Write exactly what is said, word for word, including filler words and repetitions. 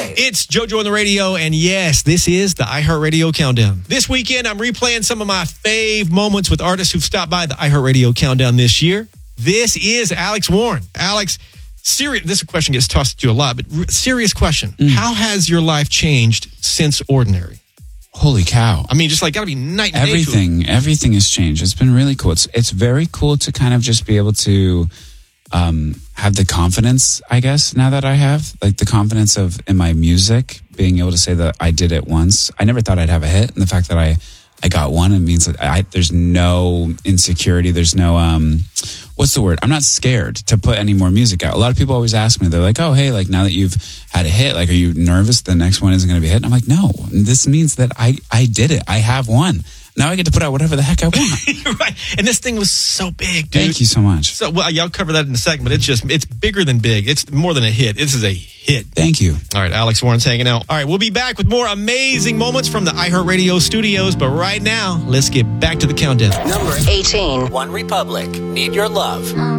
five. It's JoJo on the radio, and yes, this is the iHeartRadio Countdown. This weekend, I'm replaying some of my fave moments with artists who've stopped by the iHeartRadio Countdown this year. This is Alex Warren. Alex, serious. This question gets tossed at you a lot, but r- serious question. Mm. How has your life changed since Ordinary? Holy cow. I mean, just like, gotta be night and everything, day. Everything has changed. It's been really cool. It's, it's very cool to kind of just be able to um, have the confidence, I guess, now that I have. Like the confidence of, in my music, being able to say that I did it once. I never thought I'd have a hit. And the fact that I, I got one, it means that I, there's no insecurity. There's no, um, what's the word? I'm not scared to put any more music out. A lot of people always ask me, they're like, oh, hey, like now that you've had a hit, like, are you nervous the next one isn't going to be a hit? And I'm like, no, this means that I, I did it. I have one. Now I get to put out whatever the heck I want. Right. And this thing was so big, dude. Thank you so much. So, well, y'all cover that in a second, but it's just, it's bigger than big. It's more than a hit. This is a hit. Thank you. All right, Alex Warren's hanging out. All right, we'll be back with more amazing moments from the iHeartRadio studios, but right now, let's get back to the countdown. Number eighteen. One Republic. Need Your Love.